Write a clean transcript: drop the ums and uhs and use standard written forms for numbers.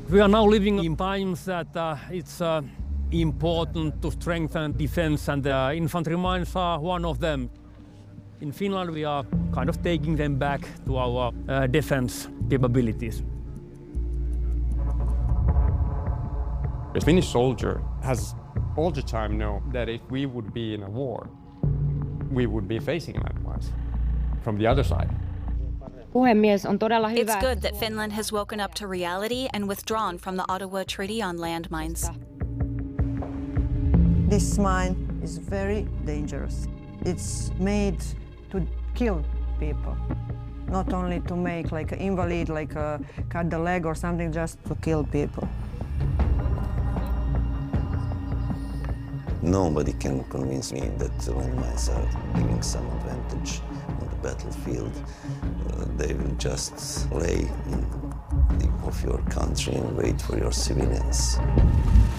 We are now living in times that it's important to strengthen defense, and the infantry mines are one of them. In Finland, we are kind of taking them back to our defense capabilities. The Finnish soldier has all the time known that if we would be in a war, we would be facing landmines from the other side. Puhemies, on todella hyvä. It's good that Finland has woken up to reality and withdrawn from the Ottawa Treaty on Landmines. This mine is very dangerous. It's made to kill people, not only to make like an invalid, like cut the leg or something, just to kill people. Nobody can convince me that landmines are giving some advantage on the battlefield. They will just lay in the of your country and wait for your civilians.